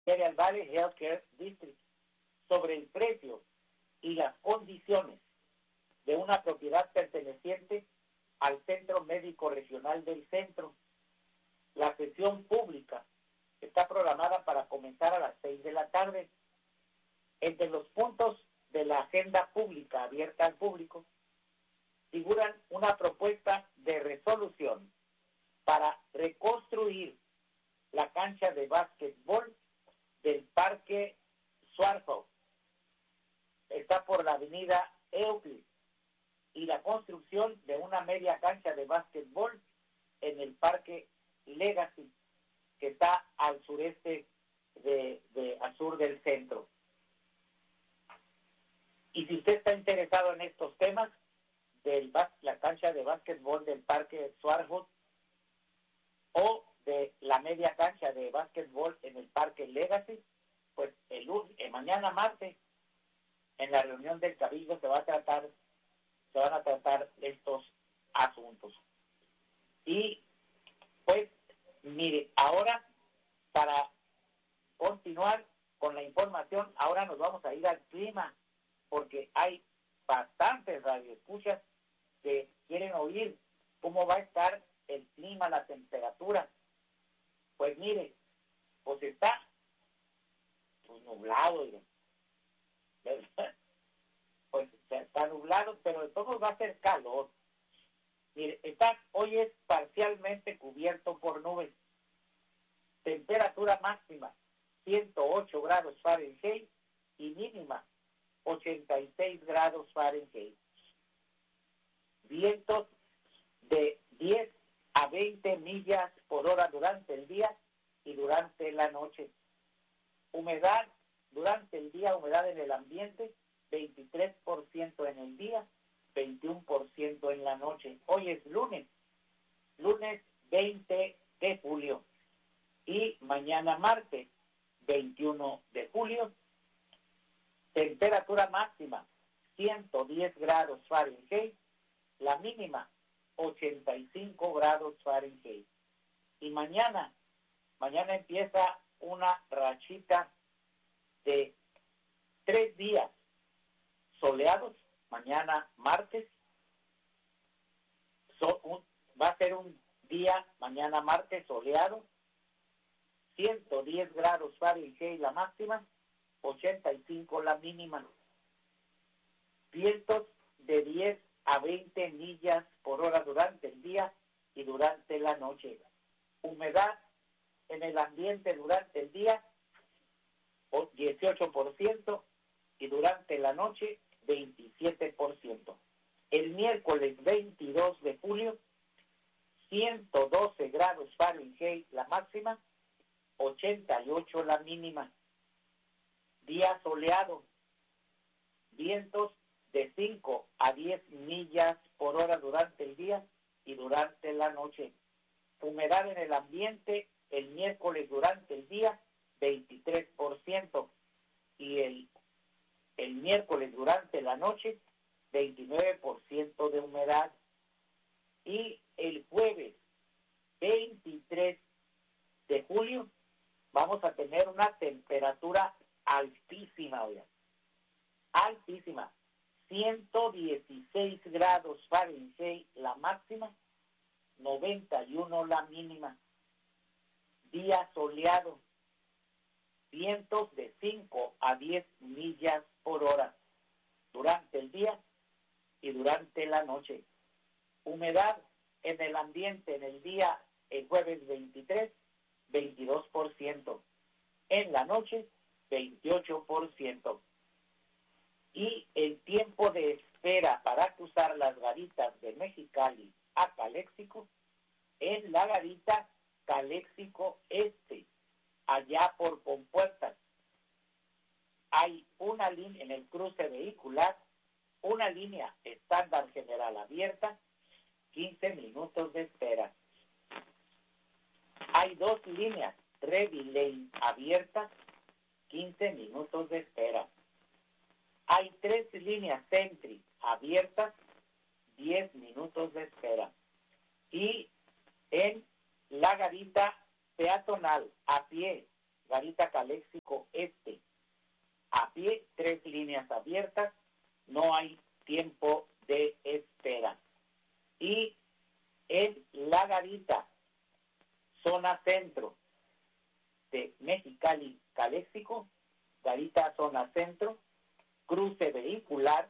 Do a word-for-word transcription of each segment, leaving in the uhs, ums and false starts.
Imperial Valley Healthcare District sobre el precio y las condiciones de una propiedad perteneciente al Centro Médico Regional del Centro. La sesión pública está programada para comenzar a las seis de la tarde. Entre los puntos de la agenda pública abierta al público figuran una propuesta de resolución para reconstruir la cancha de básquetbol del Parque Swarthout. Está por la avenida Euclid, y la construcción de una media cancha de básquetbol en el Parque Legacy, que está al sureste de, de al sur del centro. Y si usted está interesado en estos temas de la cancha de básquetbol del Parque Swarthout o de la media cancha de básquetbol en el Parque Legacy, pues el, el mañana martes en la reunión del Cabildo se va a tratar se van a tratar estos asuntos. Y pues mire, ahora para continuar con la información, ahora nos vamos a ir al clima, porque hay bastantes radioescuchas que quieren oír cómo va a estar el clima, la temperatura. Pues mire, pues está pues nublado, ¿verdad? Pues está nublado, pero de todos va a ser calor. Mire, está, hoy es parcialmente cubierto por nubes. Temperatura máxima ciento ocho grados Fahrenheit y mínima ochenta y seis grados Fahrenheit. Vientos de diez a veinte millas por hora durante el día y durante la noche. Humedad durante el día, humedad en el ambiente, veintitrés por ciento en el día, veintiuno por ciento en la noche. Hoy es lunes, lunes veinte de julio. Y mañana martes, veintiuno de julio, temperatura máxima, ciento diez grados Fahrenheit, la mínima, ochenta y cinco grados Fahrenheit. Y mañana, mañana empieza una rachita de tres días soleados. Mañana martes so, un, va a ser un día mañana martes soleado, ciento diez grados Fahrenheit la máxima, ochenta y cinco la mínima. Vientos de diez a veinte millas por hora durante el día y durante la noche. Humedad en el ambiente durante el día dieciocho por ciento y durante la noche veintisiete por ciento. El miércoles veintidós de julio, ciento doce grados Fahrenheit la máxima, ochenta y ocho la mínima. Día soleado, vientos de cinco a diez millas por hora durante el día y durante la noche. Humedad en el ambiente el miércoles durante el día veintitrés por ciento y el, el miércoles durante la noche veintinueve por ciento de humedad. Y el jueves veintitrés de julio vamos a tener una temperatura altísima, oigan, altísima, ciento dieciséis grados Fahrenheit la máxima, noventa y uno la mínima. Día soleado, vientos de cinco a diez millas por hora durante el día y durante la noche. Humedad en el ambiente en el día, el jueves veintitrés, veintidós por ciento. En la noche, veintiocho por ciento. Y el tiempo de espera para cruzar las garitas de Mexicali a Caléxico, en la garita Caléxico Este, allá por Compuertas, hay una línea en el cruce vehicular, una línea estándar general abierta, quince minutos de espera. Hay dos líneas Ready Lane abiertas, quince minutos de espera. Hay tres líneas Sentry abiertas, diez minutos de espera. Y en la garita peatonal a pie Garita Caléxico Este, a pie, tres líneas abiertas, no hay tiempo de espera. Y en la Garita, zona centro de Mexicali Caléxico, Garita zona centro, cruce vehicular,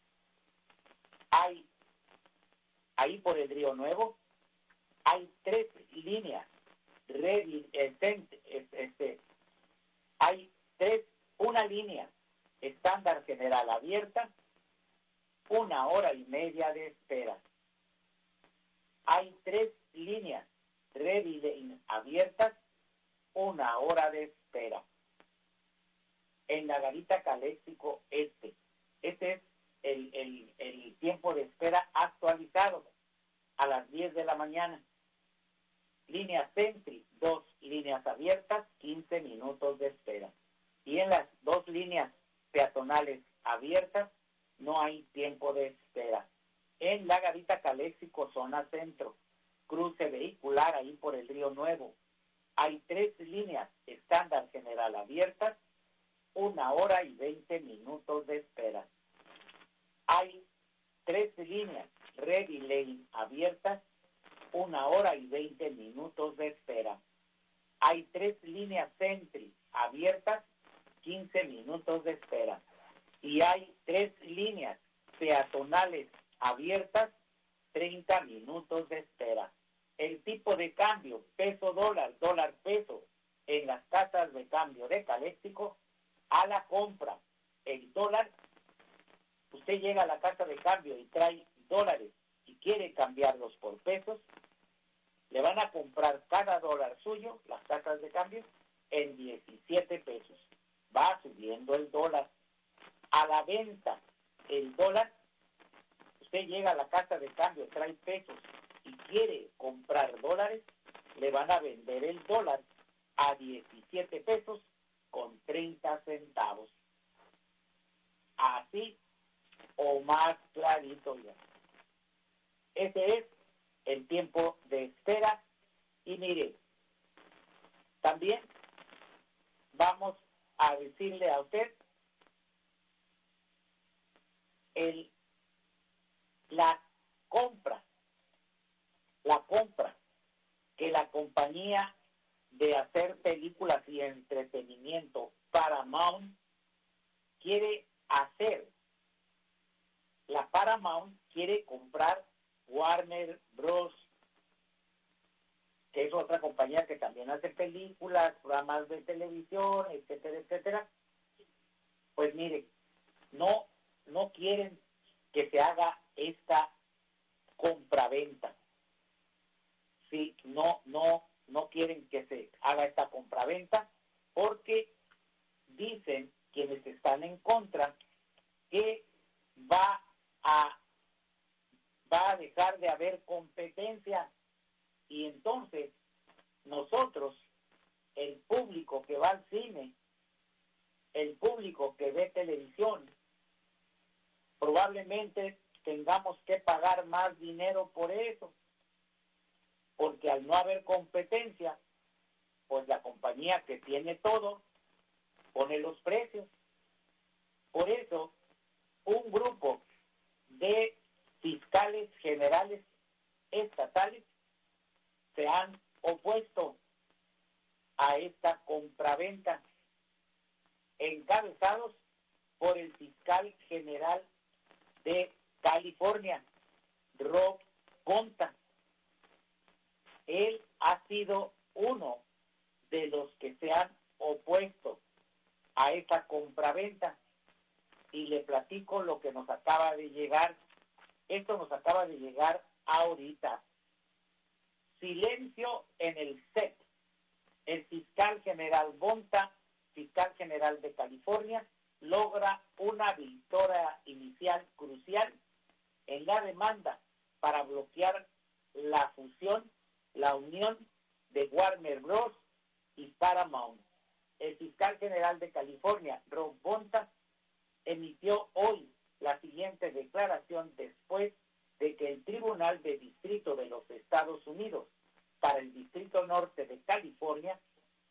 hay ahí por el Río Nuevo, hay tres líneas, este, este, hay tres, una línea estándar general abierta, una hora y media de espera. Hay tres líneas ready lane abiertas, una hora de espera. En la Garita Caléxico Este, este es el, el, el tiempo de espera actualizado a las diez de la mañana. Línea Sentry, dos líneas abiertas, quince minutos de espera. Y en las dos líneas peatonales abiertas no hay tiempo de espera. En la Garita Caléxico, zona centro, cruce vehicular ahí por el Río Nuevo, hay tres líneas estándar general abiertas, una hora y veinte minutos de espera. Hay tres líneas ready lane abiertas, una hora y veinte minutos de espera. Hay tres líneas Sentry abiertas, quince minutos de espera. Y hay tres líneas peatonales abiertas, treinta minutos de espera. El tipo de cambio, peso dólar, dólar peso, en las casas de cambio de Caléxico, a la compra, el dólar, usted llega a la casa de cambio y trae dólares y quiere cambiarlos por pesos, le van a comprar cada dólar suyo, las casas de cambio, en diecisiete pesos. Va subiendo el dólar. A la venta, el dólar, usted llega a la casa de cambio, trae pesos y quiere comprar dólares, le van a vender el dólar a diecisiete pesos con treinta centavos. Así o más clarito ya. Ese es el tiempo de espera. Y mire, también vamos a decirle a usted el, la compra, la compra que la compañía de hacer películas y entretenimiento Paramount quiere hacer. La Paramount quiere comprar Warner Bros., que es otra compañía que también hace películas, programas de televisión, etcétera, etcétera. Pues mire, no, no quieren que se haga esta compraventa. Sí, no, no, no quieren que se haga esta compraventa porque dicen quienes están en contra que va a va a dejar de haber competencia y entonces nosotros, el público que va al cine, el público que ve televisión, probablemente tengamos que pagar más dinero por eso, porque al no haber competencia, pues la compañía que tiene todo pone los precios. Por eso, un grupo de fiscales generales estatales se han opuesto a esta compraventa, encabezados por el fiscal general de California, Rob Bonta. Él ha sido uno de los que se han opuesto a esta compraventa. Y le platico lo que nos acaba de llegar. Esto nos acaba de llegar ahorita. Silencio en el S E T. El fiscal general Bonta, fiscal general de California, logra una victoria inicial crucial en la demanda para bloquear la fusión, la unión de Warner Bros. Y Paramount. El fiscal general de California, Rob Bonta, emitió hoy la siguiente declaración después de que el Tribunal de Distrito de los Estados Unidos para el Distrito Norte de California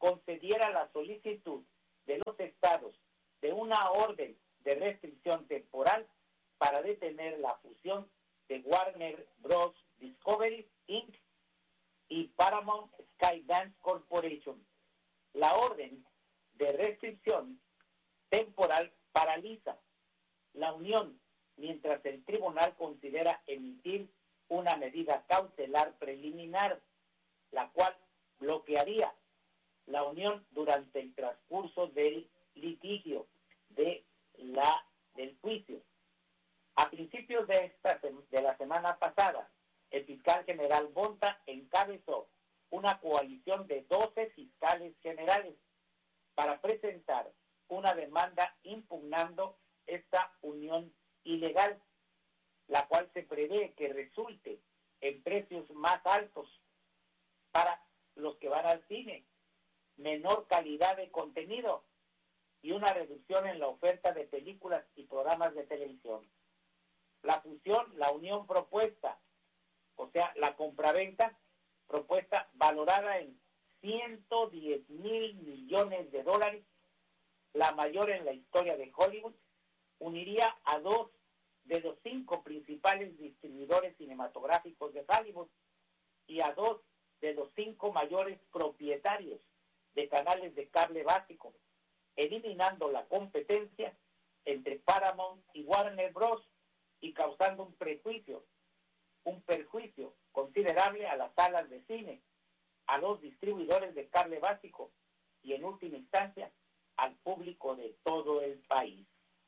concediera la solicitud de los estados de una orden de restricción temporal para detener la fusión de Warner Bros. Discovery incorporated y Paramount Skydance Corporation. La orden de restricción temporal paraliza la unión mientras el tribunal considera emitir una medida cautelar preliminar, la cual bloquearía la unión durante el transcurso del litigio de la del juicio. A principios de esta de la semana pasada, el fiscal general Bonta encabezó una coalición de doce fiscales generales para presentar una demanda impugnando esta unión ilegal, la cual se prevé que resulte en precios más altos para los que van al cine, menor calidad de contenido y una reducción en la oferta de películas y programas de televisión. La fusión, la unión propuesta, o sea, la compraventa propuesta valorada en ciento diez mil millones de dólares, la mayor en la historia de Hollywood, uniría a dos de los cinco principales distribuidores cinematográficos de Hollywood y a dos de los cinco mayores propietarios de canales de cable básico, eliminando la competencia entre Paramount y Warner Bros. Y causando un prejuicio, un perjuicio considerable a las salas de cine, a los distribuidores de cable básico y en última instancia al público de todo el país.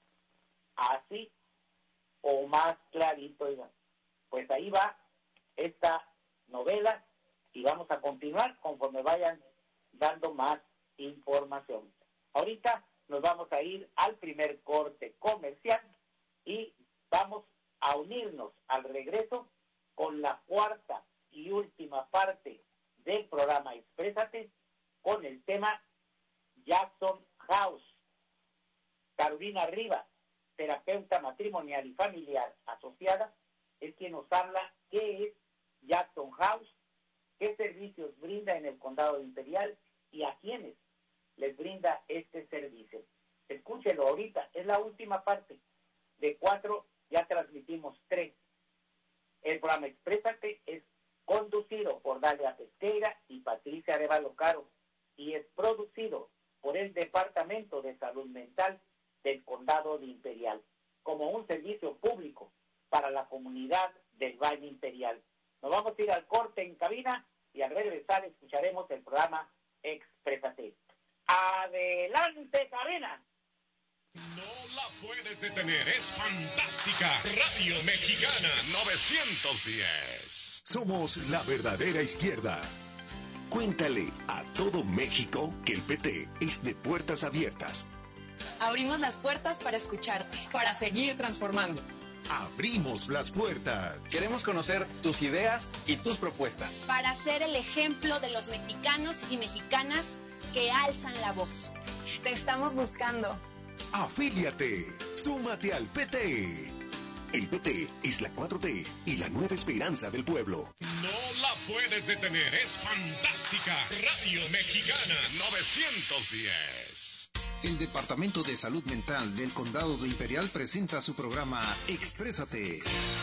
Así o más clarito, oigan. Pues ahí va esta novela y vamos a continuar conforme vayan dando más información. Ahorita nos vamos a ir al primer corte comercial y vamos a unirnos al regreso con la cuarta y última parte del programa Exprésate con el tema Jackson House. Carolina Rivas, terapeuta matrimonial y familiar asociada, es quien nos habla qué es Jackson House, qué servicios brinda en el Condado de Imperial y a quiénes les brinda este servicio. Escúchelo ahorita, es la última parte. De cuatro ya transmitimos tres. El programa Exprésate es conducido por Dalia Pesqueira y Patricia Arevalo Caro y es producido por el Departamento de Salud Mental del Condado de Imperial como un servicio público para la comunidad del Valle Imperial. Nos vamos a ir al corte en cabina y al regresar escucharemos el programa Exprésate. ¡Adelante, cabina! No la puedes detener, es fantástica. Radio Mexicana novecientos diez. Somos la verdadera izquierda. Cuéntale a todo México que el P T es de puertas abiertas. Abrimos las puertas para escucharte, para seguir transformando. Abrimos las puertas. Queremos conocer tus ideas y tus propuestas. Para ser el ejemplo de los mexicanos y mexicanas que alzan la voz. Te estamos buscando. Afíliate, súmate al P T. El P T es la cuatro T y la nueva esperanza del pueblo. No la puedes detener, es fantástica. Radio Mexicana novecientos diez. El Departamento de Salud Mental del Condado de Imperial presenta su programa Exprésate.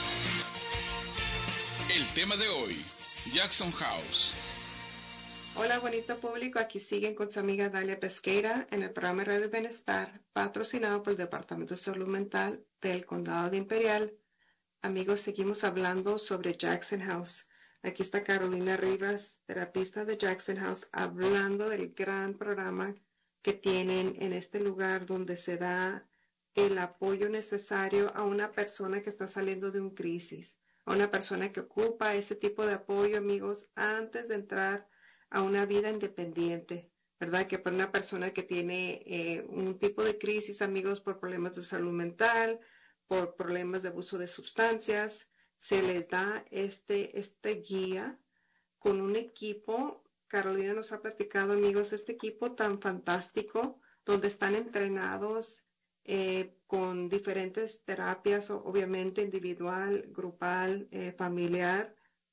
El tema de hoy, Jackson House. Hola, bonito público. Aquí siguen con su amiga Dalia Pesqueira en el programa Radio Bienestar, patrocinado por el Departamento de Salud Mental del Condado de Imperial. Amigos, seguimos hablando sobre Jackson House. Aquí está Carolina Rivas, terapista de Jackson House, hablando del gran programa que tienen en este lugar donde se da el apoyo necesario a una persona que está saliendo de una crisis, a una persona que ocupa ese tipo de apoyo, amigos, antes de entrar a una vida independiente, ¿verdad? Que para una persona que tiene eh, un tipo de crisis, amigos, por problemas de salud mental, por problemas de abuso de sustancias, se les da este, este guía con un equipo. Carolina nos ha platicado, amigos, este equipo tan fantástico, donde están entrenados eh, con diferentes terapias, obviamente individual, grupal, eh, familiar,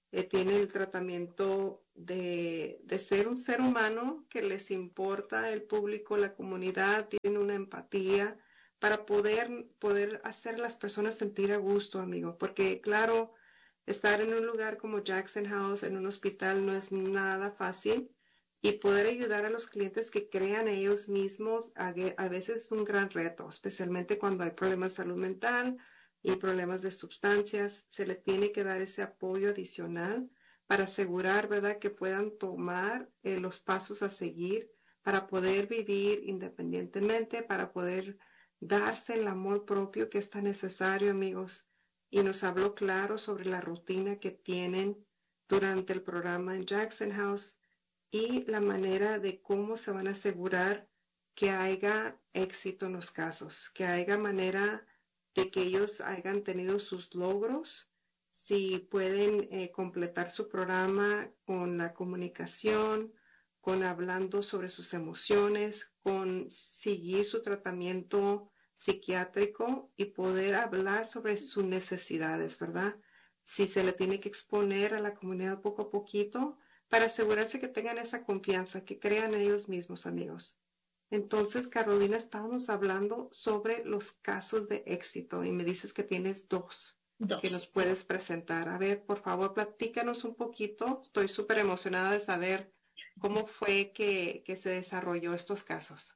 eh, tienen el tratamiento de, de ser un ser humano que les importa el público, la comunidad, tienen una empatía para poder, poder hacer a las personas sentir a gusto, amigo. Porque, claro, estar en un lugar como Jackson House, en un hospital, no es nada fácil. Y poder ayudar a los clientes que crean ellos mismos a, a veces es un gran reto, especialmente cuando hay problemas de salud mental y problemas de sustancias. Se les tiene que dar ese apoyo adicional para asegurar, ¿verdad?, que puedan tomar eh, los pasos a seguir para poder vivir independientemente, para poder darse el amor propio que es tan necesario, amigos. Y nos habló claro sobre la rutina que tienen durante el programa en Jackson House y la manera de cómo se van a asegurar que haya éxito en los casos, que haya manera de que ellos hayan tenido sus logros, si pueden eh, completar su programa con la comunicación, con hablando sobre sus emociones, con seguir su tratamiento psiquiátrico y poder hablar sobre sus necesidades, ¿verdad? Si se le tiene que exponer a la comunidad poco a poquito, para asegurarse que tengan esa confianza, que crean en ellos mismos, amigos. Entonces, Carolina, estábamos hablando sobre los casos de éxito y me dices que tienes dos, dos que nos puedes sí. presentar. A ver, por favor, platícanos un poquito. Estoy súper emocionada de saber cómo fue que, que se desarrolló estos casos.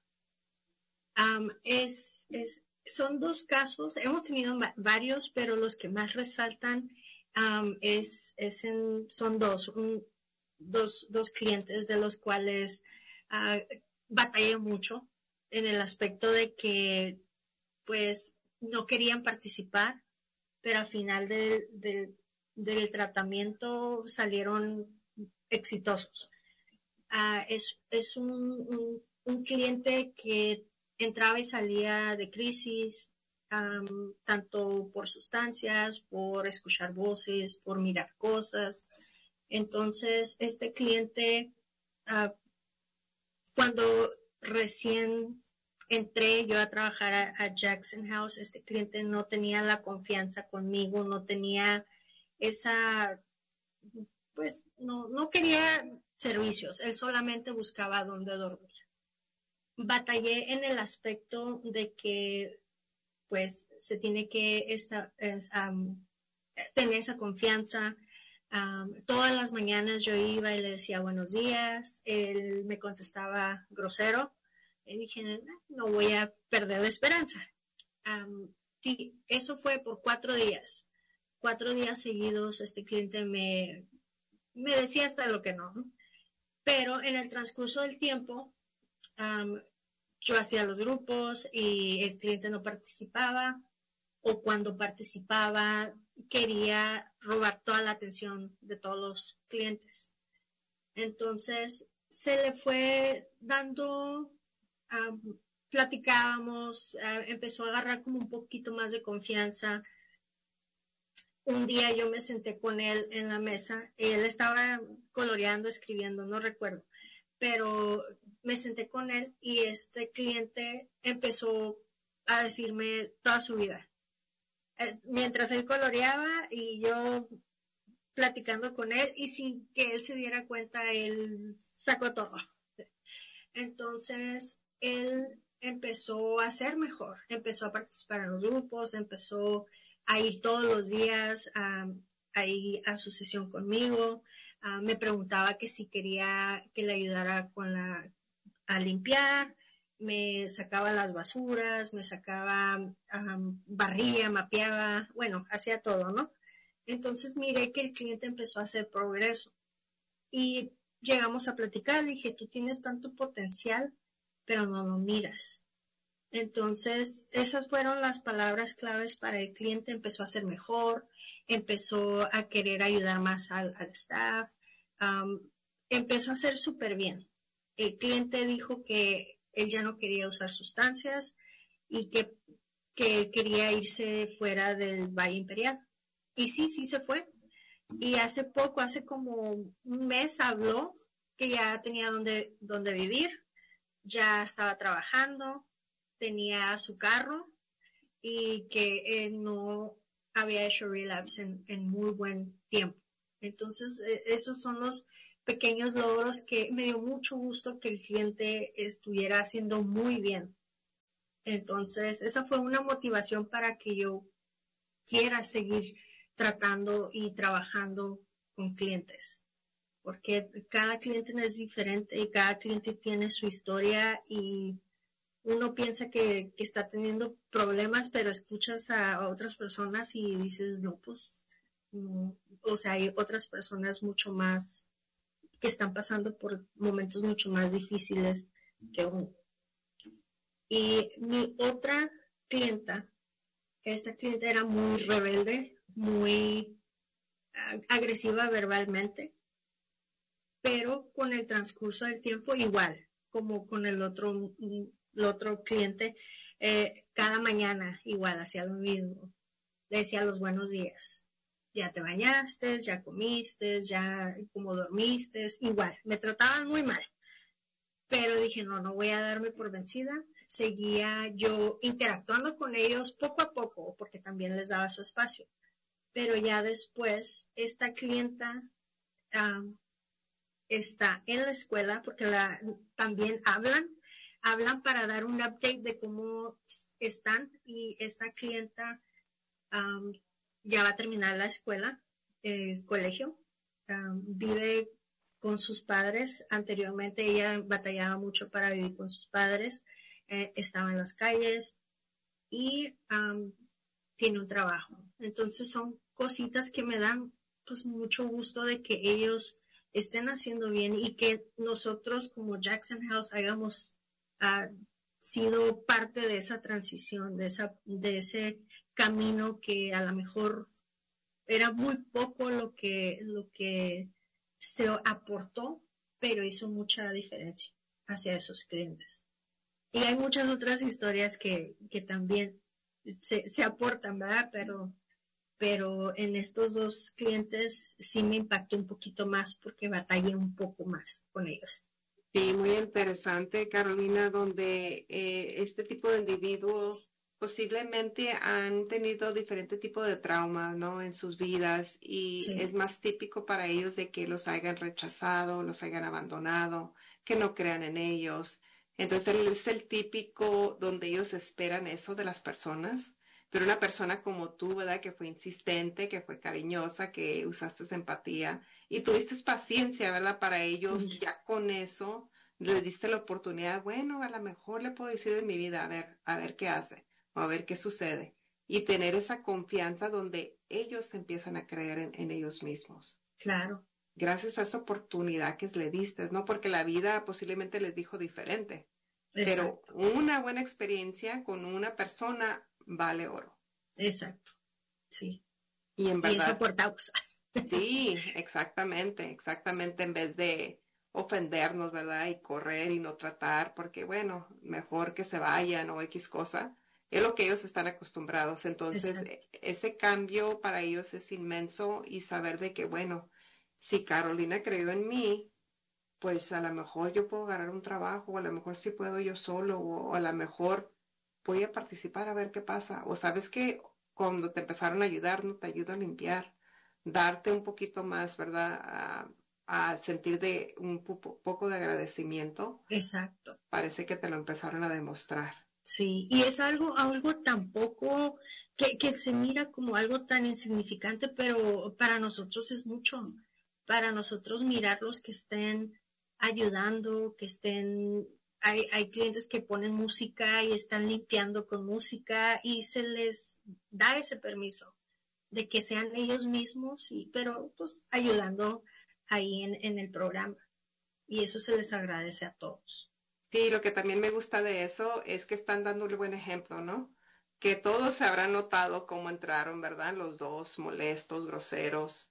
Um, es, es, son dos casos, hemos tenido varios, pero los que más resaltan um, es, es en, son dos. Un, Dos, dos clientes de los cuales uh, batallé mucho en el aspecto de que pues no querían participar, pero al final del, del, del tratamiento salieron exitosos. Uh, es es un, un, un cliente que entraba y salía de crisis, um, tanto por sustancias, por escuchar voces, por mirar cosas. Entonces, este cliente, uh, cuando recién entré yo a trabajar a, a Jackson House, este cliente no tenía la confianza conmigo, no tenía esa, pues, no, no quería servicios, él solamente buscaba dónde dormir. Batallé en el aspecto de que, pues, se tiene que esta, es, um, tener esa confianza. Um, todas las mañanas yo iba y le decía buenos días, él me contestaba grosero y dije, no, no voy a perder la esperanza. Um, sí, eso fue por cuatro días, cuatro días seguidos este cliente me, me decía hasta lo que no, pero en el transcurso del tiempo um, yo hacía los grupos y el cliente no participaba, o cuando participaba quería robar toda la atención de todos los clientes. Entonces se le fue dando, um, platicábamos, uh, empezó a agarrar como un poquito más de confianza. Un día yo me senté con él en la mesa, él estaba coloreando, escribiendo, no recuerdo, pero me senté con él y este cliente empezó a decirme toda su vida. Mientras él coloreaba y yo platicando con él, y sin que él se diera cuenta, él sacó todo. Entonces, él empezó a ser mejor, empezó a participar en los grupos, empezó a ir todos los días a, a ir a su sesión conmigo. Uh, me preguntaba que si quería que le ayudara con la, a limpiar, me sacaba las basuras, me sacaba, um, barría, mapeaba, bueno, hacía todo, ¿no? Entonces miré que el cliente empezó a hacer progreso y llegamos a platicar. Le dije, tú tienes tanto potencial, pero no lo miras. Entonces, esas fueron las palabras claves para el cliente. Empezó a ser mejor, empezó a querer ayudar más al, al staff, um, empezó a hacer súper bien. El cliente dijo que él ya no quería usar sustancias y que, que él quería irse fuera del Valle Imperial. Y sí, sí se fue. Y hace poco, hace como un mes, habló que ya tenía donde, donde vivir, ya estaba trabajando, tenía su carro y que él no había hecho relapse en, en muy buen tiempo. Entonces, eh, esos son los pequeños logros que me dio mucho gusto que el cliente estuviera haciendo muy bien. Entonces, esa fue una motivación para que yo quiera seguir tratando y trabajando con clientes, porque cada cliente es diferente y cada cliente tiene su historia y uno piensa que, que está teniendo problemas, pero escuchas a, a otras personas y dices, no, pues, no. O sea, hay otras personas mucho más que están pasando por momentos mucho más difíciles que uno. Y mi otra clienta, esta clienta era muy rebelde, muy uh, agresiva verbalmente, pero con el transcurso del tiempo igual, como con el otro, el otro cliente, eh, cada mañana igual hacía lo mismo, le decía los buenos días, ya te bañaste, ya comiste, ya como dormiste, igual, me trataban muy mal, pero dije no, no voy a darme por vencida, seguía yo interactuando con ellos poco a poco, porque también les daba su espacio, pero ya después esta clienta um, está en la escuela porque la, también hablan, hablan para dar un update de cómo están y esta clienta um, ya va a terminar la escuela, el colegio, um, vive con sus padres, anteriormente ella batallaba mucho para vivir con sus padres, eh, estaba en las calles y um, tiene un trabajo, entonces son cositas que me dan pues mucho gusto de que ellos estén haciendo bien y que nosotros como Jackson House hayamos uh, sido parte de esa transición, de, esa, de ese camino que a lo mejor era muy poco lo que, lo que se aportó, pero hizo mucha diferencia hacia esos clientes. Y hay muchas otras historias que, que también se, se aportan, ¿verdad? Pero pero en estos dos clientes sí me impactó un poquito más porque batallé un poco más con ellos. Sí, muy interesante, Carolina, donde eh, este tipo de individuos posiblemente han tenido diferente tipo de traumas, ¿no? En sus vidas y sí. Es más típico para ellos de que los hayan rechazado, los hayan abandonado, que no crean en ellos. Entonces es el típico donde ellos esperan eso de las personas. Pero una persona como tú, ¿verdad? Que fue insistente, que fue cariñosa, que usaste empatía y tuviste paciencia, ¿verdad? Para ellos, sí. Ya con eso, le diste la oportunidad, bueno, a lo mejor le puedo decir de mi vida, a ver, a ver qué hace, o a ver qué sucede. Y tener esa confianza donde ellos empiezan a creer en, en ellos mismos. Claro. Gracias a esa oportunidad que le diste, ¿no? Porque la vida posiblemente les dijo diferente. Exacto. Pero una buena experiencia con una persona vale oro. Exacto, sí. Y en verdad. Y eso por causa. Sí, exactamente, exactamente, en vez de ofendernos, ¿verdad? Y correr y no tratar, porque bueno, mejor que se vayan o X cosa, es lo que ellos están acostumbrados. Entonces, exacto. Ese cambio para ellos es inmenso y saber de que, bueno, si Carolina creyó en mí, pues a lo mejor yo puedo ganar un trabajo, o a lo mejor sí puedo yo solo, o, o a lo mejor voy a participar a ver qué pasa. O sabes que cuando te empezaron a ayudar, no te ayuda a limpiar, darte un poquito más, ¿verdad? A, a sentir de un po- poco de agradecimiento. Exacto. Parece que te lo empezaron a demostrar. Sí, y es algo, algo tampoco que, que se mira como algo tan insignificante, pero para nosotros es mucho. Para nosotros mirarlos que estén ayudando, que estén, hay, hay clientes que ponen música y están limpiando con música y se les da ese permiso de que sean ellos mismos, y, pero pues ayudando ahí en, en el programa. Y eso se les agradece a todos. Sí, lo que también me gusta de eso es que están dándole buen ejemplo, ¿no? Que todos se habrán notado cómo entraron, ¿verdad? Los dos molestos, groseros,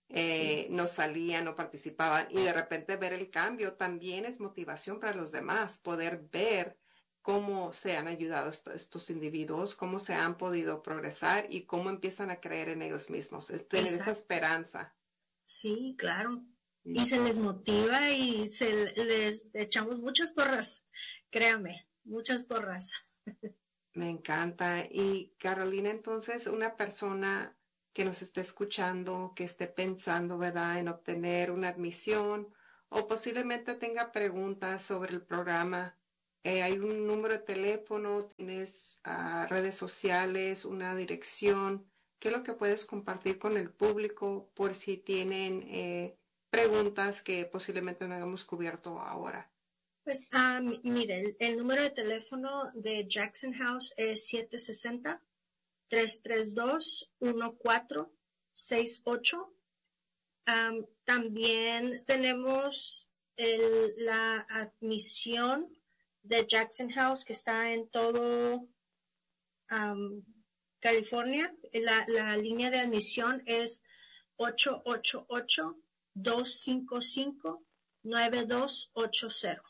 eh, sí. No salían, no participaban y de repente ver el cambio también es motivación para los demás, poder ver cómo se han ayudado estos, estos individuos, cómo se han podido progresar y cómo empiezan a creer en ellos mismos, es tener Exacto. Esa esperanza. Sí, claro. Y se les motiva y se les echamos muchas porras, créame, muchas porras. Me encanta. Y Carolina, entonces, una persona que nos esté escuchando, que esté pensando, ¿verdad?, en obtener una admisión o posiblemente tenga preguntas sobre el programa. Eh, hay un número de teléfono, tienes uh, redes sociales, una dirección. ¿Qué es lo que puedes compartir con el público por si tienen eh, preguntas que posiblemente no hayamos cubierto ahora? Pues, um, mire, el, el número de teléfono de Jackson House es siete seis cero, tres tres dos, uno cuatro seis ocho. Um, también tenemos el, la admisión de Jackson House que está en todo um, California. La, la línea de admisión es ocho ocho ocho, dos cinco cinco, nueve dos ocho cero.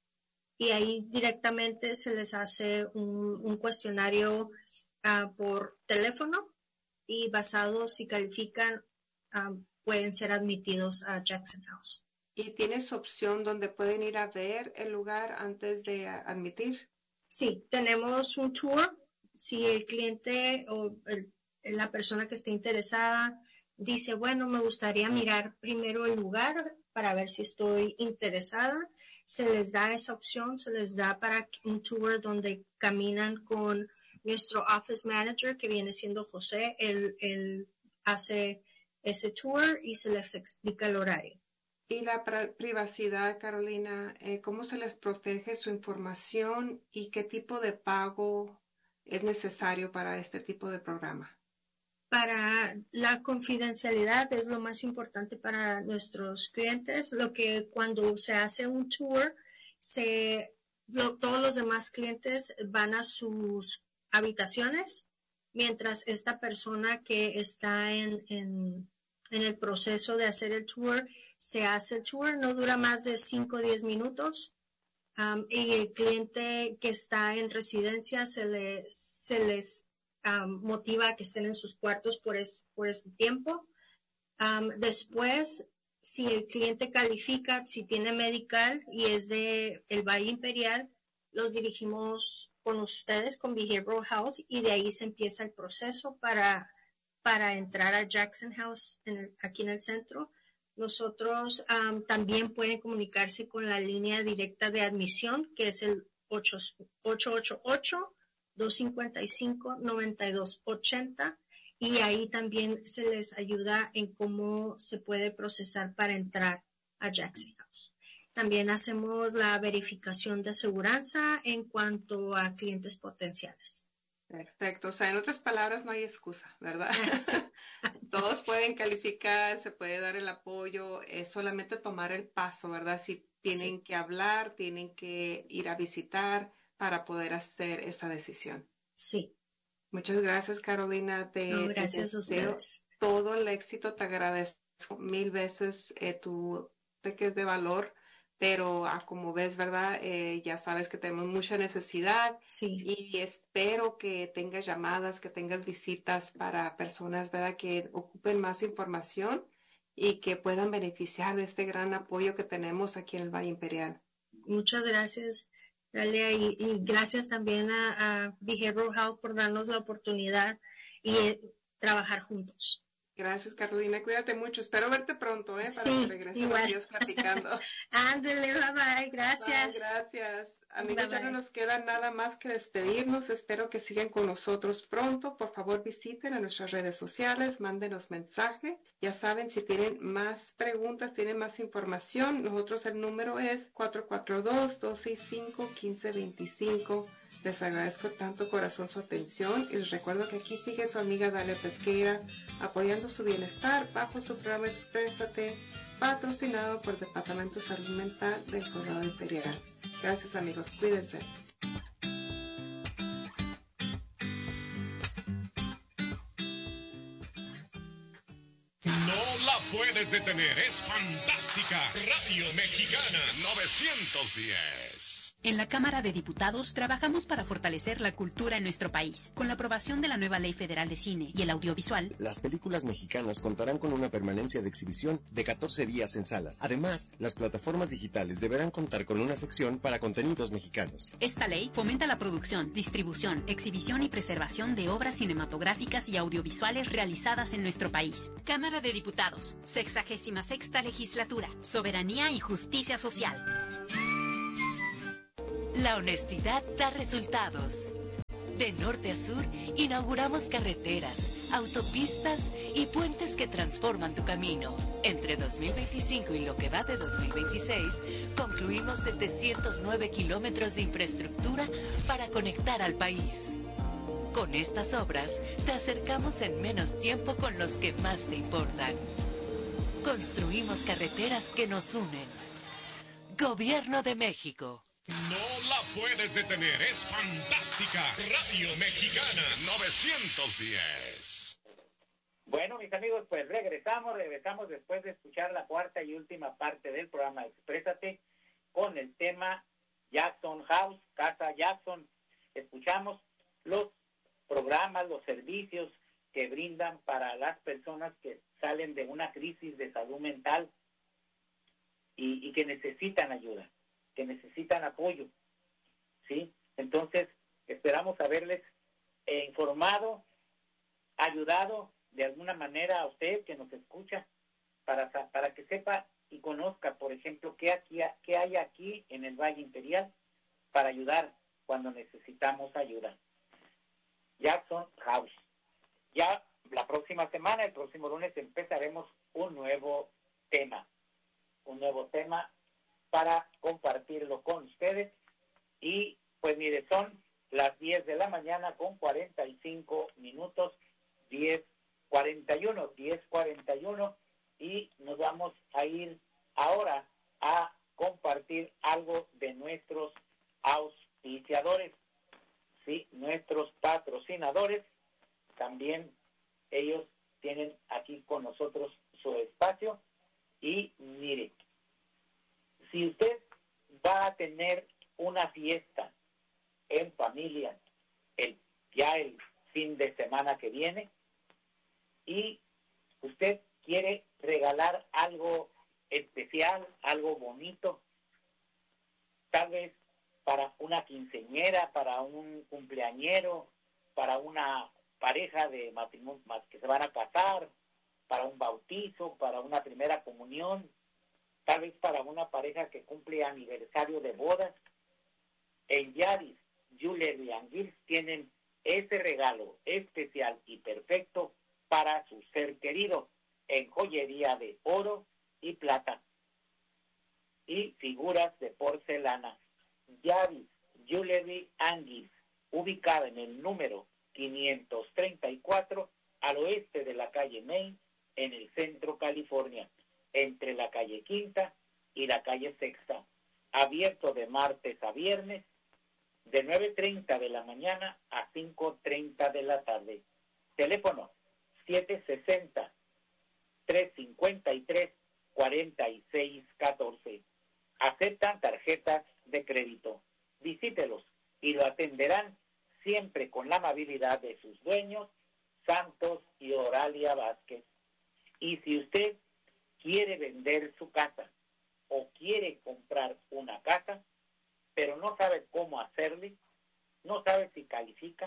Y ahí directamente se les hace un, un cuestionario uh, por teléfono y basado si califican um, pueden ser admitidos a Jackson House. ¿Y tienes opción donde pueden ir a ver el lugar antes de admitir? Sí, tenemos un tour. Si el cliente o el, la persona que esté interesada dice, bueno, me gustaría mirar primero el lugar para ver si estoy interesada, se les da esa opción, se les da para un tour donde caminan con nuestro office manager, que viene siendo José. Él, él hace ese tour y se les explica el horario. Y la privacidad, Carolina, eh, ¿cómo se les protege su información y qué tipo de pago es necesario para este tipo de programa? Para la confidencialidad es lo más importante para nuestros clientes. Lo que cuando se hace un tour, se, lo, todos los demás clientes van a sus habitaciones, mientras esta persona que está en, en, en el proceso de hacer el tour, se hace el tour, no dura más de cinco o diez minutos. Um, y el cliente que está en residencia se, le, se les Um, motiva a que estén en sus cuartos por, es, por ese tiempo. Um, después, si el cliente califica, si tiene medical y es de el Valle Imperial, los dirigimos con ustedes, con Behavioral Health, y de ahí se empieza el proceso para, para entrar a Jackson House en el, aquí en el centro. Nosotros um, también pueden comunicarse con la línea directa de admisión, que es el ocho ocho ocho, dos cinco cinco, nueve dos ocho cero, y ahí también se les ayuda en cómo se puede procesar para entrar a Jackson House. También hacemos la verificación de aseguranza en cuanto a clientes potenciales. Perfecto, o sea, en otras palabras no hay excusa, ¿verdad? Sí. Todos pueden calificar, se puede dar el apoyo, es solamente tomar el paso, ¿verdad? Si tienen sí. que hablar, tienen que ir a visitar para poder hacer esa decisión. Sí. Muchas gracias, Carolina. Te, no, gracias te a ustedes. Todo el éxito, te agradezco mil veces eh, tu sé que es de valor, pero ah, como ves, ¿verdad? Eh, ya sabes que tenemos mucha necesidad sí. y espero que tengas llamadas, que tengas visitas para personas, ¿verdad? Que ocupen más información y que puedan beneficiar de este gran apoyo que tenemos aquí en el Valle Imperial. Muchas gracias, Dalia, y, y gracias también a, a Behavioral Health por darnos la oportunidad y eh, trabajar juntos. Gracias, Carolina. Cuídate mucho. Espero verte pronto, ¿eh? Para sí, que regresen los días platicando. Ándale, bye bye. Gracias. Bye, gracias. Amigos, bye, ya bye. no nos queda nada más que despedirnos. Espero que sigan con nosotros pronto. Por favor, visiten a nuestras redes sociales, mándenos mensaje. Ya saben, si tienen más preguntas, tienen más información, nosotros el número es cuatro cuatro dos, dos seis cinco, uno cinco dos cinco. Les agradezco tanto corazón su atención y les recuerdo que aquí sigue su amiga Dalia Pesqueira apoyando su bienestar bajo su programa Exprésate, patrocinado por el Departamento de Salud Mental del Condado Imperial. Gracias, amigos, cuídense. No la puedes detener, es fantástica. Radio Mexicana novecientos diez. En la Cámara de Diputados trabajamos para fortalecer la cultura en nuestro país. Con la aprobación de la nueva Ley Federal de Cine y el Audiovisual, las películas mexicanas contarán con una permanencia de exhibición de catorce días en salas. Además, las plataformas digitales deberán contar con una sección para contenidos mexicanos. Esta ley fomenta la producción, distribución, exhibición y preservación de obras cinematográficas y audiovisuales realizadas en nuestro país. Cámara de Diputados, sexagésima sexta legislatura, soberanía y justicia social. La honestidad da resultados. De norte a sur, inauguramos carreteras, autopistas y puentes que transforman tu camino. Entre dos mil veinticinco y lo que va de dos mil veintiséis, concluimos setecientos nueve kilómetros de infraestructura para conectar al país. Con estas obras, te acercamos en menos tiempo con los que más te importan. Construimos carreteras que nos unen. Gobierno de México. No la puedes detener, es fantástica. Radio Mexicana novecientos diez. Bueno, mis amigos, pues regresamos, regresamos después de escuchar la cuarta y última parte del programa Exprésate con el tema Jackson House, Casa Jackson. Escuchamos los programas, los servicios que brindan para las personas que salen de una crisis de salud mental y, y que necesitan ayuda, que necesitan apoyo, ¿sí? Entonces, esperamos haberles eh, informado, ayudado de alguna manera a usted que nos escucha, para, para que sepa y conozca, por ejemplo, qué, aquí, qué hay aquí en el Valle Imperial para ayudar cuando necesitamos ayuda. Jackson House. Ya la próxima semana, el próximo lunes, empezaremos un nuevo tema, un nuevo tema para compartirlo con ustedes. Y pues mire, son las diez de la mañana con cuarenta y cinco minutos, diez cuarenta y uno, diez cuarenta y uno, y nos vamos a ir ahora a compartir algo de nuestros auspiciadores, sí, nuestros patrocinadores. También ellos tienen aquí con nosotros su espacio. Y mire, si usted va a tener una fiesta en familia el, ya el fin de semana que viene, y usted quiere regalar algo especial, algo bonito, tal vez para una quinceañera, para un cumpleañero, para una pareja de matrimonio que se van a casar, para un bautizo, para una primera comunión, tal vez para una pareja que cumple aniversario de bodas. En Yaris Jewelry and Gifts tienen ese regalo especial y perfecto para su ser querido en joyería de oro y plata y figuras de porcelana. Yaris Jewelry and Gifts, ubicada en el número quinientos treinta y cuatro al oeste de la calle Main, en el centro California, entre la calle Quinta y la calle Sexta. Abierto de martes a viernes, de nueve treinta de la mañana a cinco treinta de la tarde. Teléfono siete sesenta, trescientos cincuenta y tres, cuarenta y seis catorce. Aceptan tarjetas de crédito. Visítelos y lo atenderán siempre con la amabilidad de sus dueños, Santos y Oralia Vázquez. Y si usted quiere vender su casa o quiere comprar una casa, pero no sabe cómo hacerle, no sabe si califica,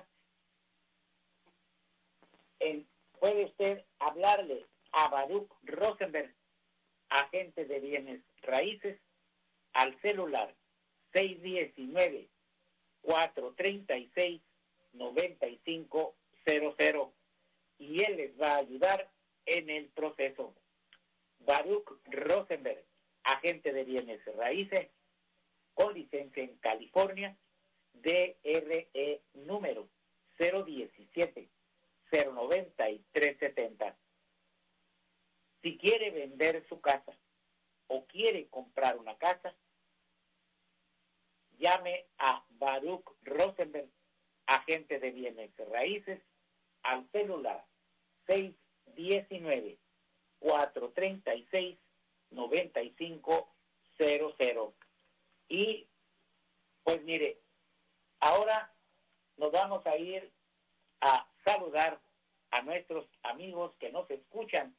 en, puede usted hablarle a Baruch Rosenberg, agente de bienes raíces, al celular seis uno nueve, cuatro tres seis, nueve cinco cero cero, y él les va a ayudar en el proceso. Baruch Rosenberg, agente de bienes raíces, con licencia en California, D R E número cero diecisiete, cero noventa y tres setenta. Si quiere vender su casa o quiere comprar una casa, llame a Baruch Rosenberg, agente de bienes raíces, al celular seis uno nueve, cuatro tres seis, nueve cinco cero cero. Y Pues mire, ahora nos vamos a ir a saludar a nuestros amigos que nos escuchan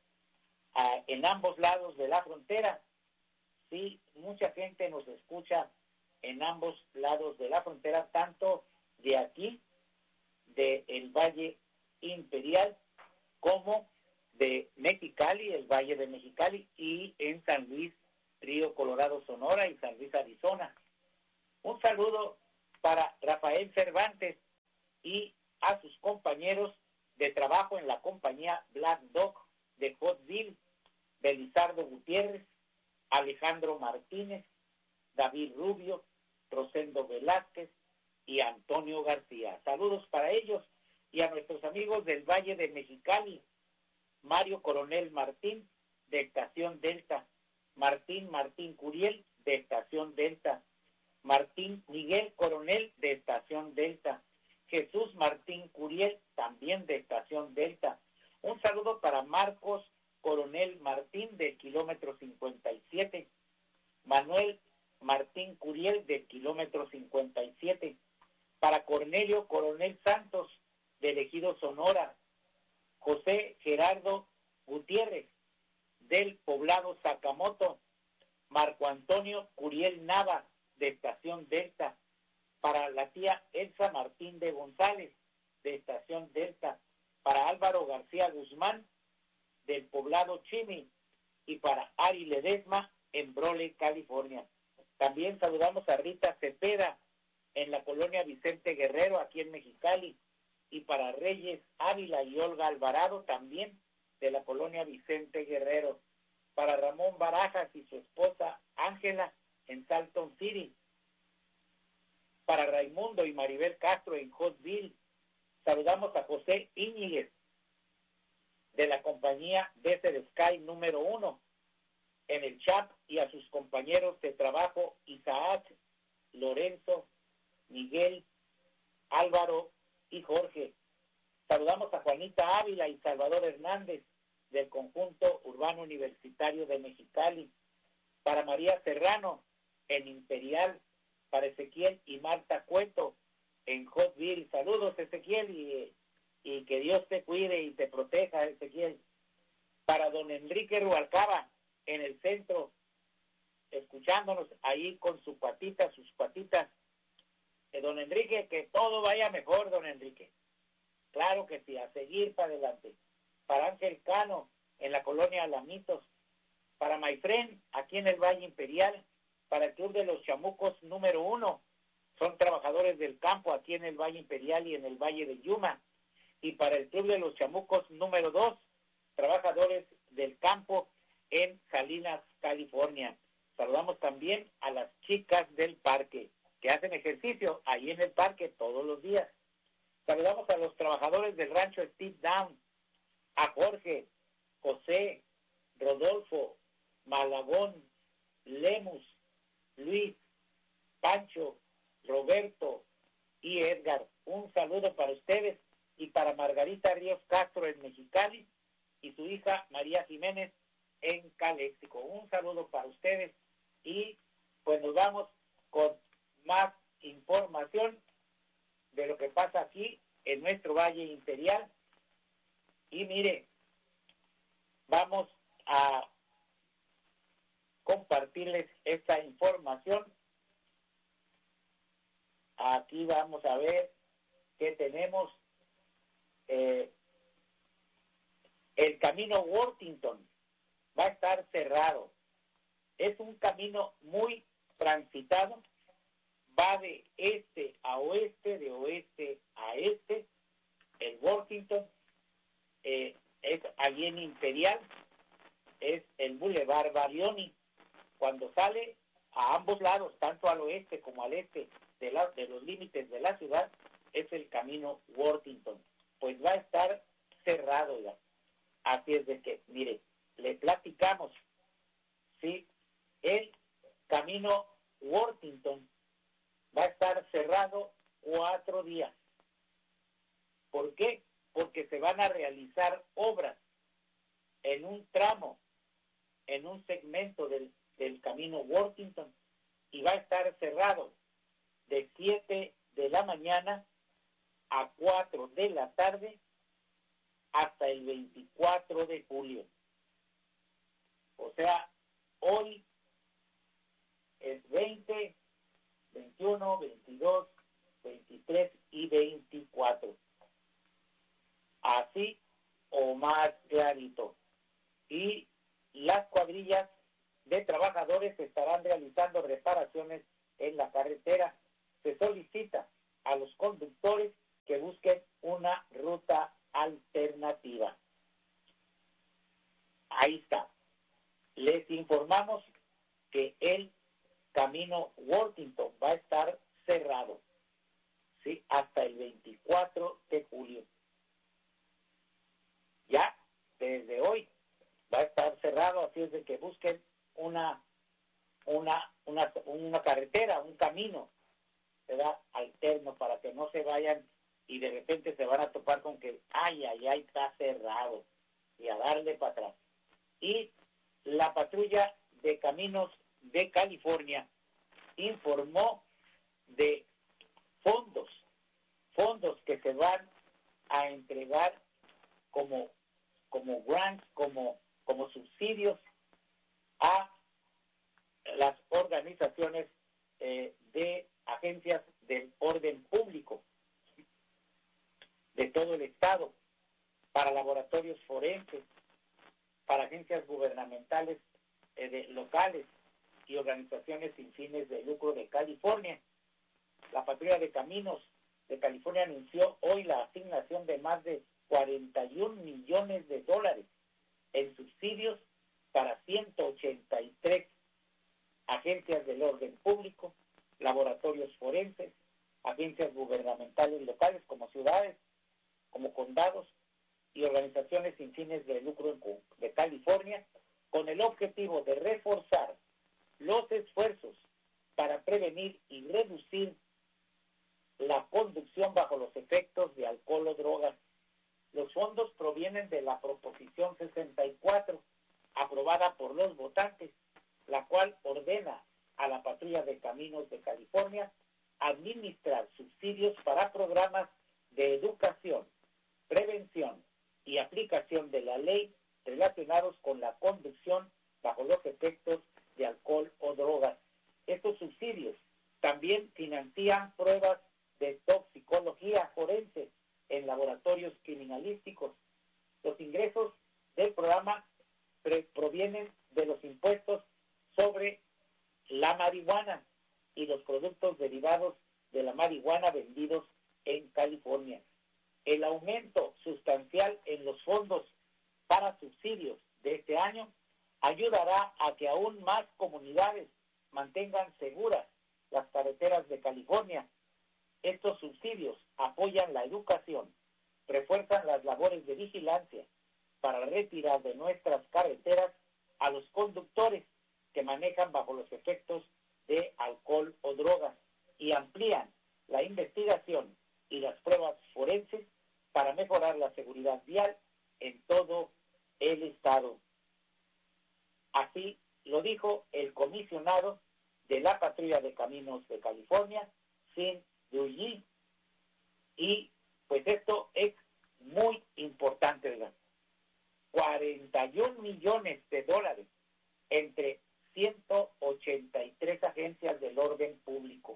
a, en ambos lados de la frontera. Sí, mucha gente nos escucha en ambos lados de la frontera, tanto de aquí, de el Valle Imperial, como de Mexicali, el Valle de Mexicali, y en San Luis, Río Colorado, Sonora, y San Luis, Arizona. Un saludo para Rafael Cervantes y a sus compañeros de trabajo en la compañía Black Dog de Hotville, Belizardo Gutiérrez, Alejandro Martínez, David Rubio, Rosendo Velázquez y Antonio García. Saludos para ellos y a nuestros amigos del Valle de Mexicali, Mario Coronel Martín, de Estación Delta, Martín Martín Curiel, de Estación Delta, Martín Miguel Coronel, de Estación Delta, Jesús Martín Curiel, también de Estación Delta. Un saludo para Marcos Coronel Martín, del kilómetro cincuenta y siete, Manuel Martín Curiel, del kilómetro cincuenta y siete, para Cornelio Coronel Santos, del Ejido Sonora, José Gerardo Gutiérrez, del poblado Sakamoto, Marco Antonio Curiel Nava, de Estación Delta, para la tía Elsa Martín de González, de Estación Delta, para Álvaro García Guzmán, del poblado Chimi, y para Ari Ledesma, en Brole, California. También saludamos a Rita Cepeda, en la colonia Vicente Guerrero, aquí en Mexicali, y para Reyes Ávila y Olga Alvarado, también de la colonia Vicente Guerrero, para Ramón Barajas y su esposa Ángela, en Salton City, para Raimundo y Maribel Castro, en Hotville. Saludamos a José Íñiguez, de la compañía Desert Sky número uno, en el Chap, y a sus compañeros de trabajo Isaac, Lorenzo, Miguel, Álvaro y Jorge. Saludamos a Juanita Ávila y Salvador Hernández, del conjunto urbano universitario de Mexicali, para María Serrano, en Imperial, para Ezequiel y Marta Cueto, en Hotville. Saludos, Ezequiel, y, y que Dios te cuide y te proteja, Ezequiel. Para don Enrique Rualcaba, en el centro, escuchándonos ahí con su patita, sus patitas. Eh, don Enrique, que todo vaya mejor, don Enrique. Claro que sí, a seguir para adelante. Para Ángel Cano, en la colonia Alamitos. Para Mayfren, aquí en el Valle Imperial. Para el Club de los Chamucos número uno. Son trabajadores del campo aquí en el Valle Imperial y en el Valle de Yuma. Y para el Club de los Chamucos número dos, trabajadores del campo en Salinas, California. Saludamos también a las chicas del parque, que hacen ejercicio ahí en el parque todos los días. Saludamos a los trabajadores del rancho Steve Down, a Jorge, José, Rodolfo, Malagón, Lemus, Luis, Pancho, Roberto y Edgar. Un saludo para ustedes y para Margarita Ríos Castro en Mexicali y su hija María Jiménez en Caléxico. Un saludo para ustedes y pues nos vamos con más información de lo que pasa aquí en nuestro Valle Imperial. Y mire, vamos a compartirles esta información. Aquí vamos a ver que tenemos eh, el camino Worthington va a estar cerrado. Es un camino muy transitado, va de este a oeste, de oeste a este. El Worthington eh, es allí en Imperial, es el Boulevard Barioni. Cuando sale a ambos lados, tanto al oeste como al este de, la, de los límites de la ciudad, es el camino Worthington. Pues va a estar cerrado ya. Así es de que, mire, le platicamos, ¿sí? El camino Worthington va a estar cerrado cuatro días. ¿Por qué? Porque se van a realizar obras en un tramo, en un segmento del, del camino Worthington, y va a estar cerrado de siete de la mañana a cuatro de la tarde hasta el veinticuatro de julio. O sea, hoy es veinte, veintiuno, veintidós, veintitrés y veinticuatro. Así o más clarito. Y las cuadrillas de trabajadores estarán realizando reparaciones en la carretera. Se solicita a los conductores que busquen una ruta alternativa. Ahí está. Les informamos que el camino Worthington va a estar cerrado, ¿sí? Hasta el veinticuatro de julio. Ya desde hoy va a estar cerrado, así es de que busquen una una una, una carretera, un camino, ¿verdad?, alterno, para que no se vayan y de repente se van a topar con que ay, ay, ay, está cerrado, y a darle para atrás. Y la patrulla de caminos de California informó de fondos, fondos que se van a entregar como, como grants, como, como subsidios a las organizaciones eh, de agencias del orden público de todo el estado, para laboratorios forenses, para agencias gubernamentales eh, de, locales y organizaciones sin fines de lucro de California. La Patrulla de Caminos de California anunció hoy la asignación de más de cuarenta y un millones de dólares en subsidios para ciento ochenta y tres agencias del orden público, laboratorios forenses, agencias gubernamentales locales como ciudades, como condados y organizaciones sin fines de lucro de California, con el objetivo de reforzar los esfuerzos para prevenir y reducir la conducción bajo los efectos de alcohol o drogas. Los fondos provienen de la Proposición sesenta y cuatro, aprobada por los votantes, la cual ordena a la Patrulla de Caminos de California administrar subsidios para programas de educación, prevención y aplicación de la ley relacionados con la conducción bajo los efectos de alcohol o drogas. Estos subsidios también financian pruebas de toxicología forense en laboratorios criminalísticos. Los ingresos del programa provienen de los impuestos sobre la marihuana y los productos derivados de la marihuana vendidos en California. El aumento sustancial en los fondos para subsidios de este año ayudará a que aún más comunidades mantengan seguras las carreteras de California. Estos subsidios apoyan la educación, refuerzan las labores de vigilancia para retirar de nuestras carreteras a los conductores que manejan bajo los efectos de alcohol o drogas y amplían la investigación y las pruebas forenses para mejorar la seguridad vial en todo el estado. Así lo dijo el comisionado de la Patrulla de Caminos de California, Sin Duyi, y pues esto es muy importante, ¿verdad? cuarenta y un millones de dólares entre ciento ochenta y tres agencias del orden público,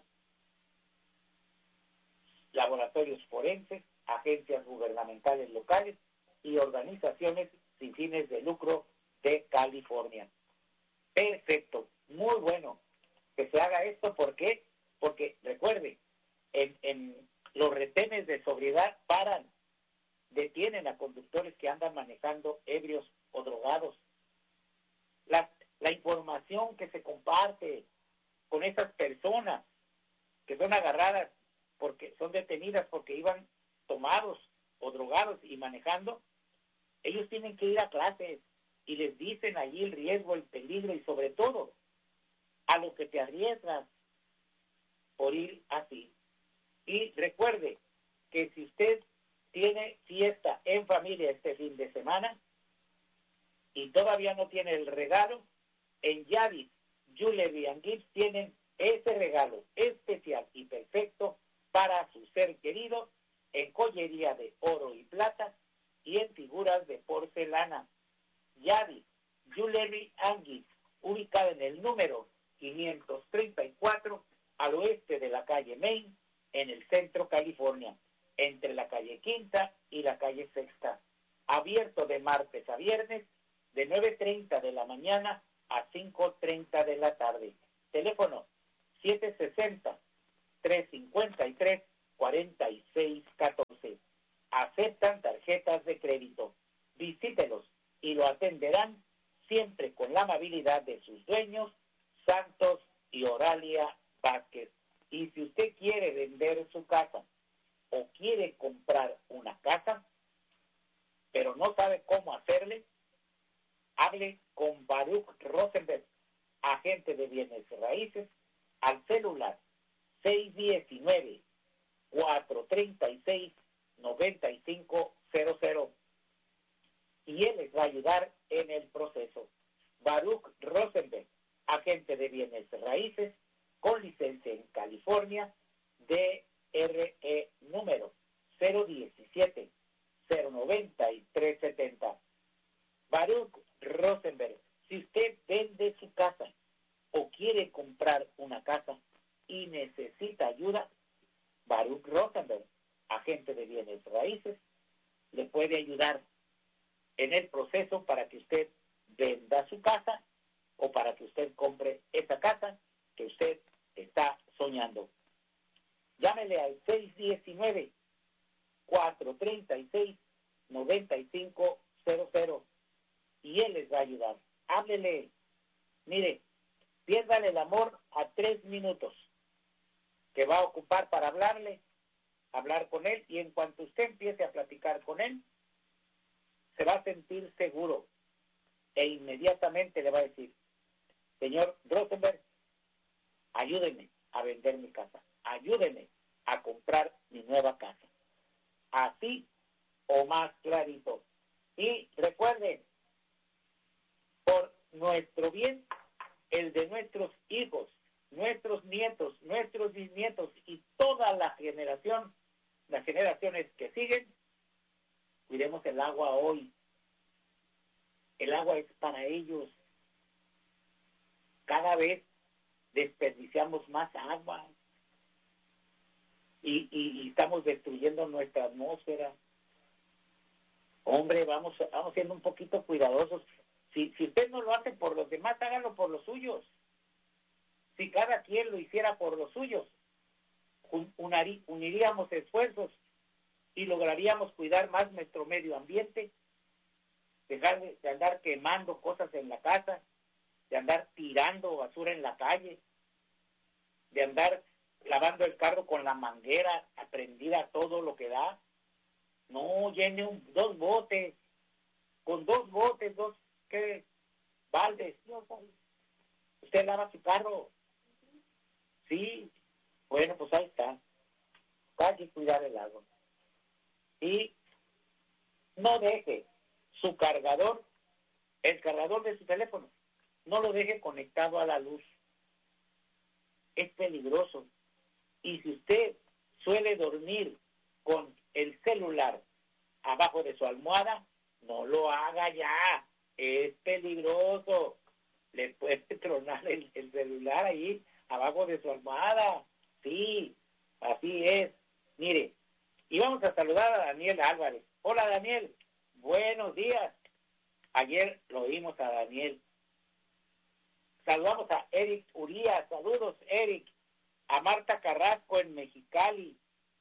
laboratorios forenses, agencias gubernamentales locales y organizaciones sin fines de lucro de California. Perfecto, muy bueno que se haga esto. ¿Por qué? Porque recuerde, en, en los retenes de sobriedad paran, detienen a conductores que andan manejando ebrios o drogados. La, la información que se comparte con esas personas que son agarradas porque son detenidas porque iban tomados o drogados y manejando, ellos tienen que ir a clases y les dicen allí el riesgo, el peligro y sobre todo a lo que te arriesgas por ir así. Y recuerde que si usted tiene fiesta en familia este fin de semana y todavía no tiene el regalo, en Yavis Jewelry and Gifts tienen ese regalo especial y perfecto para su ser querido en joyería de oro y plata y en figuras de porcelana. Yadi Jewelry and Gifts, ubicada en el número quinientos treinta y cuatro al oeste de la calle Main, en el centro California, entre la calle Quinta y la calle Sexta. Abierto de martes a viernes, de nueve treinta de la mañana a cinco treinta de la tarde. Teléfono siete sesenta, trescientos cincuenta y tres, cuarenta y seis catorce. Aceptan tarjetas de crédito. Visítelos y lo atenderán siempre con la amabilidad de sus dueños, Santos y Oralia Vázquez. Y si usted quiere vender su casa o quiere comprar una casa, pero no sabe cómo hacerle, hable con Baruch Rosenberg, agente de bienes raíces, al celular seis uno nueve, cuatro tres seis, nueve cinco cero cero. Y él les va a ayudar en el proceso. Baruch Rosenberg, agente de bienes raíces, con licencia en California, D R E número cero diecisiete, cero noventa y tres setenta. Baruch Rosenberg, si usted vende su casa o quiere comprar una casa y necesita ayuda, Baruch Rosenberg, agente de bienes raíces, le puede ayudar en el proceso para que usted venda su casa o para que usted compre esa casa que usted está soñando. Llámele al seis uno nueve, cuatro tres seis, nueve cinco cero cero y él les va a ayudar. Háblele. Mire, piérdale el amor a tres minutos que va a ocupar para hablarle, hablar con él, y en cuanto usted empiece a platicar con él, se va a sentir seguro e inmediatamente le va a decir: señor Rosenberg, ayúdeme a vender mi casa, ayúdeme a comprar mi nueva casa. Así o más clarito. Y recuerden, por nuestro bien, el de nuestros hijos, nuestros nietos, nuestros bisnietos y toda la generación, las generaciones que siguen, cuidemos el agua hoy. El agua es para ellos. Cada vez desperdiciamos más agua y, y, y estamos destruyendo nuestra atmósfera. Hombre, vamos, vamos siendo un poquito cuidadosos. Si, si usted no lo hace por los demás, hágalo por los suyos. Si cada quien lo hiciera por los suyos, un, unari, uniríamos esfuerzos y lograríamos cuidar más nuestro medio ambiente, dejar de, de andar quemando cosas en la casa, de andar tirando basura en la calle, de andar lavando el carro con la manguera prendida todo lo que da. No, llene un, dos botes, con dos botes, dos ¿qué? baldes. Usted lava su carro. Sí, bueno, pues ahí está. Hay que cuidar el agua. Y no deje su cargador, el cargador de su teléfono, no lo deje conectado a la luz. Es peligroso. Y si usted suele dormir con el celular abajo de su almohada, no lo haga ya. Es peligroso. Le puede tronar el, el celular ahí abajo de su almohada. Sí, así es. Mire, y vamos a saludar a Daniel Álvarez. Hola, Daniel. Buenos días. Ayer lo oímos a Daniel. Saludamos a Eric Urías. Saludos, Eric. A Marta Carrasco en Mexicali.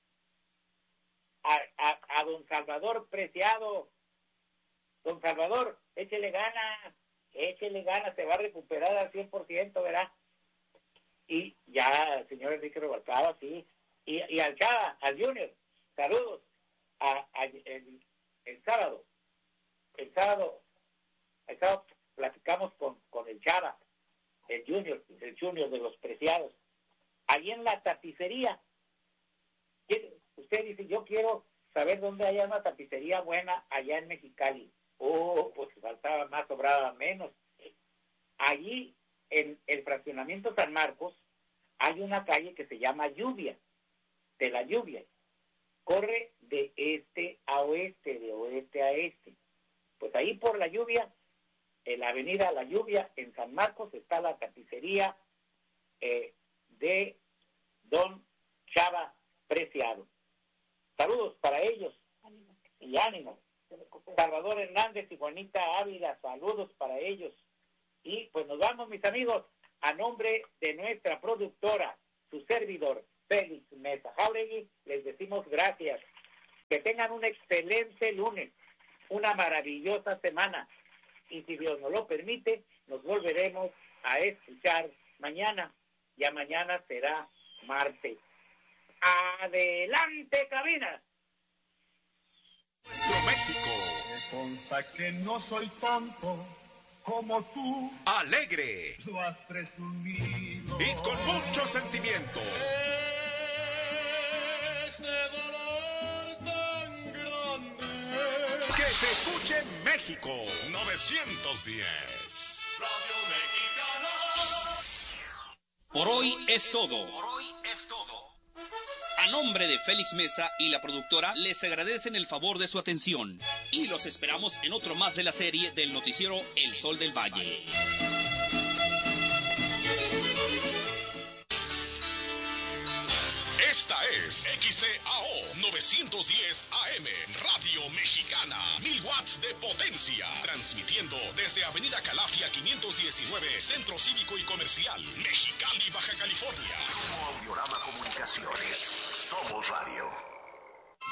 A, a, a don Salvador Preciado. Don Salvador, échele ganas. Échele ganas. Se va a recuperar al cien por ciento, ¿verdad? Y ya, el señor Enrique Rebalcaba, sí. Y, y al Chava, al Junior. Saludos. A, a, el, el sábado. El sábado. El sábado platicamos con, con el Chava. El Junior. El Junior de los Preciados. Ahí en la tapicería. Usted dice, yo quiero saber dónde hay una tapicería buena allá en Mexicali. Oh, pues faltaba más, sobraba menos. Allí, en el fraccionamiento San Marcos, hay una calle que se llama Lluvia, de la Lluvia. Corre de este a oeste, de oeste a este. Pues ahí por la Lluvia, en la avenida La Lluvia, en San Marcos, está la tapicería eh, de Don Chava Preciado. Saludos para ellos y ánimo. Salvador Hernández y Juanita Ávila, saludos para ellos. Y pues nos vamos, mis amigos, a nombre de nuestra productora, su servidor, Félix Mesa Jáuregui, les decimos gracias. Que tengan un excelente lunes, una maravillosa semana. Y si Dios nos lo permite, nos volveremos a escuchar mañana. Ya mañana será martes. ¡Adelante, cabina! Nuestro México. Me consta que no soy tonto como tú. Alegre. Lo has presumido. Y con mucho sentimiento. Este dolor tan grande. Que se escuche México. novecientos diez. Radio Mexicana. Por hoy es todo. Por hoy es todo. A nombre de Félix Mesa y la productora, les agradecen el favor de su atención. Y los esperamos en otro más de la serie del noticiero El Sol del Valle. Esta es X C A O novecientos diez A M, Radio Mexicana, mil watts de potencia, transmitiendo desde Avenida Calafia quinientos diecinueve, Centro Cívico y Comercial, Mexicali, Baja California. Como Audiorama Comunicaciones, somos radio.